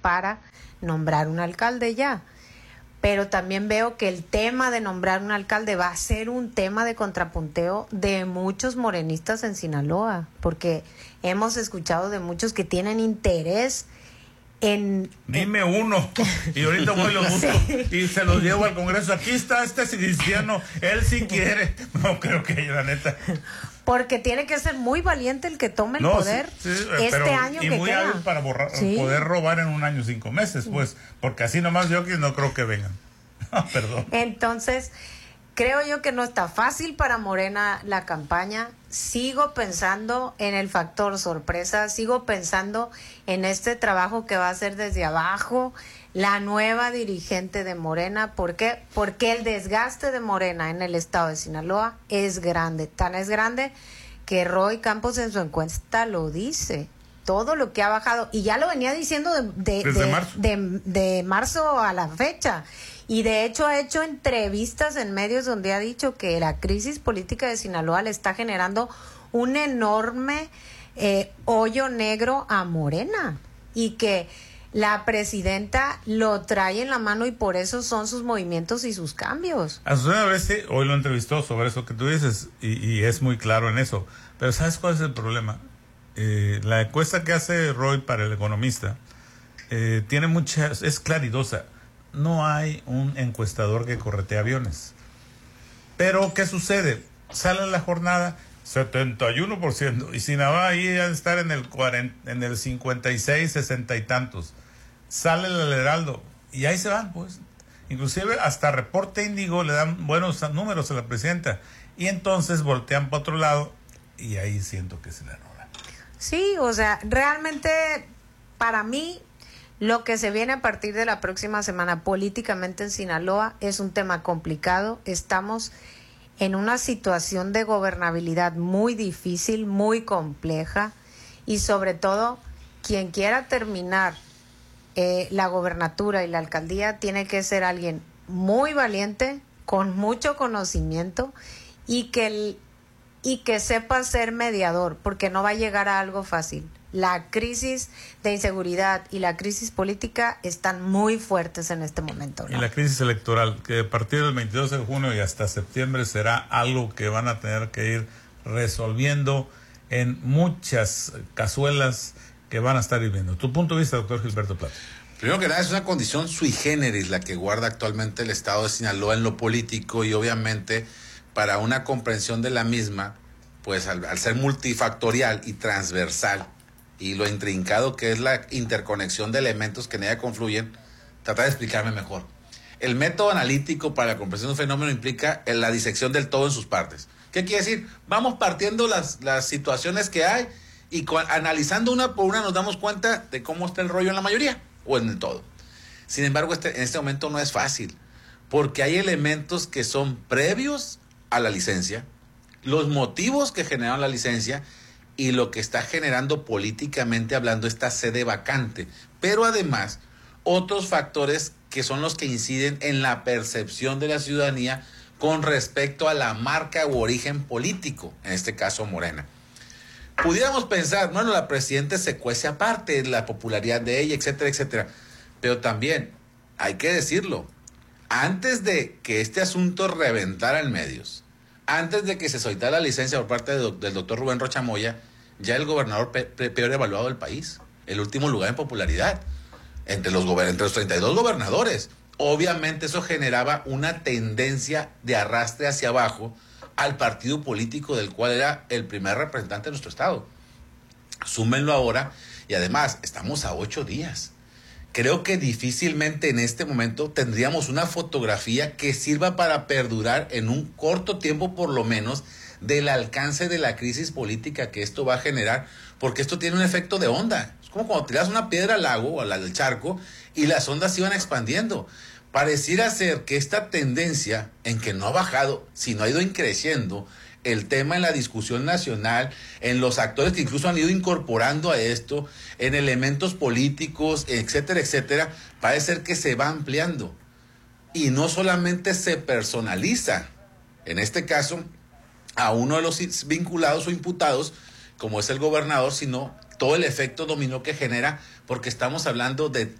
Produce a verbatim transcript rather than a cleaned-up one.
para nombrar un alcalde ya. Pero también veo que el tema de nombrar un alcalde va a ser un tema de contrapunteo de muchos morenistas en Sinaloa, porque hemos escuchado de muchos que tienen interés en... Dime uno, y ahorita voy lo busco, sí, y se los llevo al Congreso. Aquí está este cristiano, él sí quiere. No creo que la neta... Porque tiene que ser muy valiente el que tome el no, poder sí, sí, este pero, año y que muy queda. hábil para borrar, sí. poder robar en un año cinco meses, pues, porque así nomás yo que no creo que vengan. Perdón. Entonces, creo yo que no está fácil para Morena la campaña. Sigo pensando en el factor sorpresa, sigo pensando en este trabajo que va a hacer desde abajo la nueva dirigente de Morena. ¿Por qué? Porque el desgaste de Morena en el estado de Sinaloa es grande. Tan es grande que Roy Campos en su encuesta lo dice. Todo lo que ha bajado, y ya lo venía diciendo de, de, Desde de, marzo. De, de marzo a la fecha. Y de hecho ha hecho entrevistas en medios donde ha dicho que la crisis política de Sinaloa le está generando un enorme eh, hoyo negro a Morena. Y que la presidenta lo trae en la mano y por eso son sus movimientos y sus cambios. Azucena Oreste hoy lo entrevistó sobre eso que tú dices y, y es muy claro en eso. Pero ¿sabes cuál es el problema? Eh, la encuesta que hace Roy para El Economista eh, tiene muchas, es claridosa. No hay un encuestador que corretee aviones. Pero ¿qué sucede? Sale la jornada setenta y uno por ciento y Sinaloa ahí a estar en el cuarenta, en el cincuenta y seis, sesenta y tantos. Sale el Heraldo y ahí se van, pues. Inclusive hasta Reporte Índigo le dan buenos números a la presidenta y entonces voltean para otro lado y ahí siento que se le roba. Sí, o sea, realmente para mí lo que se viene a partir de la próxima semana políticamente en Sinaloa es un tema complicado. Estamos en una situación de gobernabilidad muy difícil, muy compleja y sobre todo quien quiera terminar eh, la gobernatura y la alcaldía tiene que ser alguien muy valiente, con mucho conocimiento y que, el, y que sepa ser mediador, porque no va a llegar a algo fácil. La crisis de inseguridad y la crisis política están muy fuertes en este momento, ¿no? Y la crisis electoral, que a partir del veintidós de junio y hasta septiembre será algo que van a tener que ir resolviendo en muchas cazuelas que van a estar viviendo. Tu punto de vista, doctor Gilberto Plata. Primero que nada, es una condición sui generis la que guarda actualmente el estado de Sinaloa en lo político y obviamente para una comprensión de la misma, pues al, al ser multifactorial y transversal, y lo intrincado que es la interconexión de elementos que en ella confluyen, tratar de explicarme mejor. El método analítico para la comprensión de un fenómeno implica la disección del todo en sus partes. ¿Qué quiere decir? Vamos partiendo las, las situaciones que hay y con, analizando una por una nos damos cuenta de cómo está el rollo en la mayoría o en el todo. Sin embargo, este, en este momento no es fácil, porque hay elementos que son previos a la licencia, los motivos que generaron la licencia y lo que está generando políticamente hablando esta sede vacante, pero además otros factores que son los que inciden en la percepción de la ciudadanía con respecto a la marca u origen político, en este caso Morena. Pudiéramos pensar, bueno, la presidenta se cuece aparte, la popularidad de ella, etcétera, etcétera, pero también hay que decirlo, antes de que este asunto reventara en medios, antes de que se soltara la licencia por parte de, del doctor Rubén Rocha Moya, ya el gobernador pe pe peor evaluado del país, el último lugar en popularidad, entre los, entre los treinta y dos gobernadores. Obviamente eso generaba una tendencia de arrastre hacia abajo al partido político del cual era el primer representante de nuestro estado. Súmenlo ahora y además estamos a ocho días. Creo que difícilmente en este momento tendríamos una fotografía que sirva para perdurar en un corto tiempo por lo menos del alcance de la crisis política que esto va a generar, porque esto tiene un efecto de onda. Es como cuando tiras una piedra al lago o al charco y las ondas se iban expandiendo. Pareciera ser que esta tendencia en que no ha bajado, sino ha ido creciendo el tema en la discusión nacional, en los actores que incluso han ido incorporando a esto, en elementos políticos, etcétera, etcétera, parece ser que se va ampliando. Y no solamente se personaliza, en este caso, a uno de los vinculados o imputados, como es el gobernador, sino todo el efecto dominó que genera, porque estamos hablando de